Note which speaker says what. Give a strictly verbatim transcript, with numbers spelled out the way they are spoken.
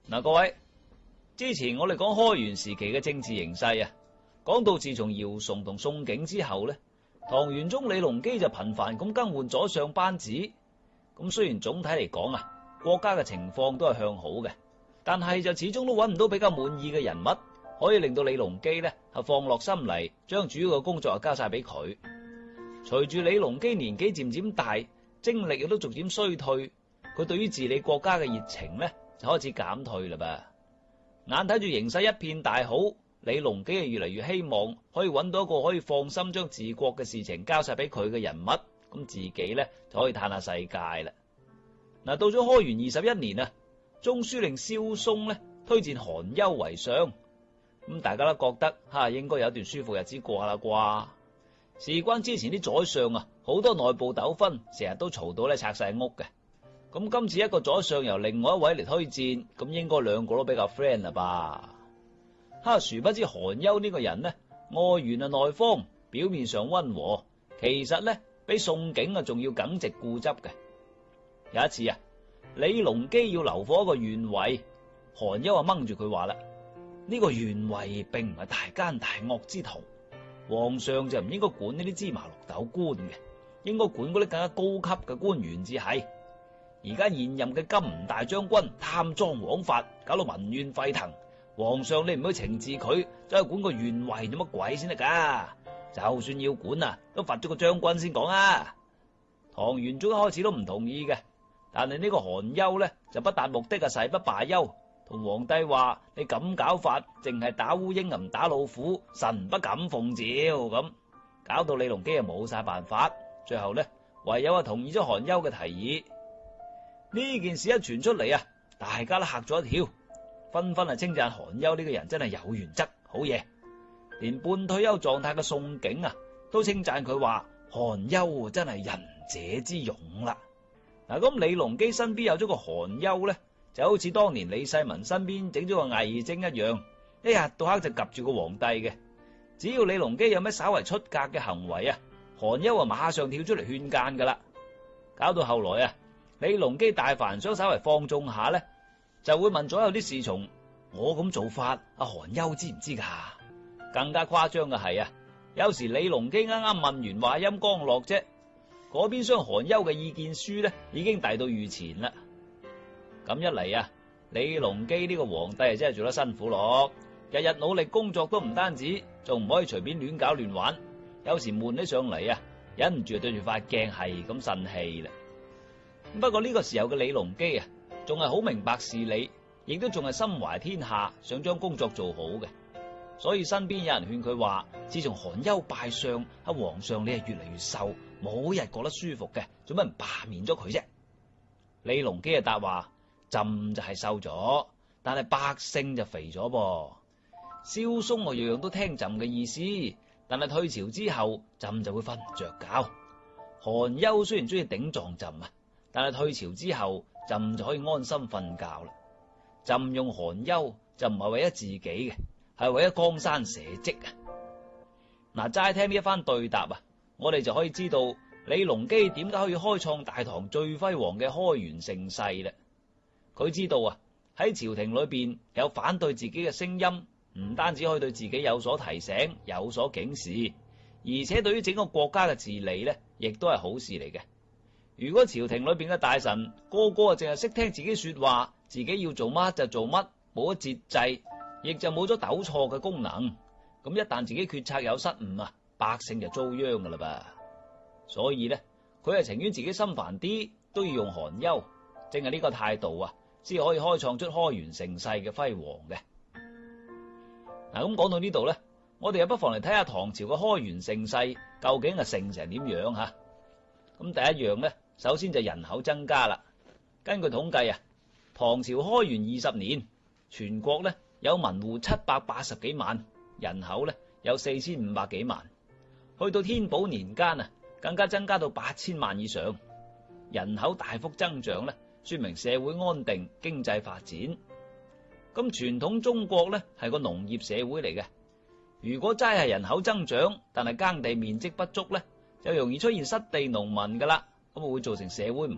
Speaker 1: 嗱，各位，之前我哋講開元時期嘅政治形勢啊，講到自從姚崇同宋景之後咧，唐玄宗李隆基就頻繁咁更換左相班子。咁雖然總體嚟講啊，國家嘅情況都係向好嘅，但係就始終都揾唔到比較滿意嘅人物，可以令到李隆基咧係放落心嚟，將主要嘅工作啊交晒俾佢。隨住李隆基年紀漸漸大，精力亦都逐漸衰退，佢對於治理國家嘅熱情咧就開始減退啦噃。眼睇住形勢一片大好，李隆基係越嚟越希望可以揾到一個可以放心將治國嘅事情交晒俾佢嘅人物，咁自己咧就可以嘆下世界啦。嗱，到咗開元二十一年啊，中書令蕭嵩咧推薦韓丘為相，咁大家都覺得吓應該有一段舒服日子過下啦啩。事關之前啲宰相啊，好多內部糾紛，成日都嘈到咧拆晒屋嘅。咁今次一個宰相由另外一位嚟推薦，咁應該兩個都比較 friend 啦吧？哈，殊不知韓丘呢個人呢，外圓啊內方，表面上溫和，其實呢比宋景啊仲要耿直固執嘅。有一次啊，李隆基要留課一個縣尉，韓丘啊掹住佢話啦：呢個縣尉並唔係大奸大惡之徒，皇上就唔應該管呢啲芝麻綠豆官嘅，應該管嗰啲更加高級嘅官員至係。而家現任嘅金吾大將軍貪贓枉法，搞到民怨沸騰。皇上你唔去懲治佢，走去管個縣尉做乜鬼先得噶？就算要管啊，都罰咗個將軍先講啊！唐玄宗一開始都唔同意嘅，但係呢個韓丘呢，就不達目的啊，誓不罷休，同皇帝話：你咁搞法，淨係打烏蠅唔打老虎，臣不敢奉詔咁，搞到李隆基啊冇晒辦法，最後呢，唯有啊同意咗韓丘嘅提議。呢件事一傳出嚟啊，大家都嚇咗一跳，紛紛啊稱讚韓丘呢個人真係有原則，好嘢。連半退休狀態嘅宋景啊，都稱讚佢話韓丘真係仁者之勇啦。嗱，咁李隆基身邊有咗個韓丘咧，就好似當年李世民身邊整咗個魏徵一樣，一日到黑就及住個皇帝嘅。只要李隆基有咩稍為出格嘅行為啊，韓丘啊馬上跳出嚟勸諫噶啦。搞到後來啊，李隆基大凡想稍為放縱下咧，就會問左右啲侍從：我咁做法，阿韓丘知唔知噶？更加誇張嘅係啊，有時李隆基啱啱問完話音剛落啫，嗰邊廂韓丘嘅意見書咧已經遞到御前啦。咁一嚟啊，李隆基呢個皇帝啊真係做得辛苦咯，日日努力工作都唔單止，仲唔可以隨便亂搞亂玩，有時悶起上嚟啊，忍唔住對住塊鏡係咁呻氣啦。不過呢個時候嘅李隆基啊，仲係好明白事理，亦都仲係心懷天下，想將工作做好嘅。所以身邊有人勸佢話：自從韓丘拜相，阿皇上你係越嚟越瘦，冇日過得舒服嘅，做乜唔罷免咗佢啫？李隆基啊答話：朕就係瘦咗，但係百姓就肥咗噃。蕭嵩啊樣樣都聽朕嘅意思，但係退朝之後，朕就會瞓唔着覺。韓丘雖然中意頂撞朕啊，但係退朝之後，朕就可以安心瞓覺啦。朕用韓丘就唔係為咗自己嘅，係為咗江山社稷啊！嗱，齋聽呢一番對答啊，我哋就可以知道李隆基點解可以開創大唐最輝煌嘅開元盛世啦。佢知道啊，喺朝廷裏邊有反對自己嘅聲音，唔單止可以對自己有所提醒、有所警示，而且對於整個國家嘅治理咧，亦都係好事嚟嘅。如果朝廷裏邊嘅大臣個個啊淨係識聽自己說話，自己要做乜就做乜，冇咗節制，亦就冇咗糾錯嘅功能。咁一旦自己決策有失誤啊，百姓就遭殃噶啦噃。所以咧，佢係情願自己心煩啲，都要用韓丘，正係呢個態度啊，先可以開創出開元盛世嘅輝煌嘅。嗱，咁講到呢度咧，我哋又不妨嚟睇下唐朝嘅開元盛世究竟係盛成點樣吓。咁第一樣咧，首先就人口增加啦。根據統計啊，唐朝開元二十年，全國咧有民戶七百八十幾萬，人口咧有四千五百幾萬。去到天寶年間啊，更加增加到八千萬以上。人口大幅增長咧，說明社會安定、經濟發展。咁傳統中國咧係個農業社會嚟嘅，如果齋係人口增長，但係耕地面積不足咧，就容易出現失地農民噶啦，咁啊會造成社會唔